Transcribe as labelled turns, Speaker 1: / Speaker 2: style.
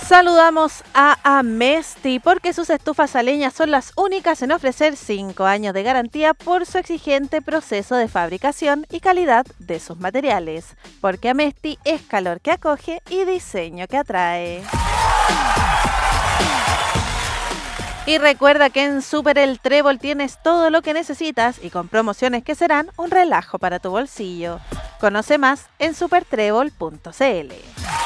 Speaker 1: Saludamos a Amesti porque sus estufas a leña son las únicas en ofrecer 5 años de garantía por su exigente proceso de fabricación y calidad de sus materiales. Porque Amesti es calor que acoge y diseño que atrae. Y recuerda que en Super El Trébol tienes todo lo que necesitas y con promociones que serán un relajo para tu bolsillo. Conoce más en supertrébol.cl.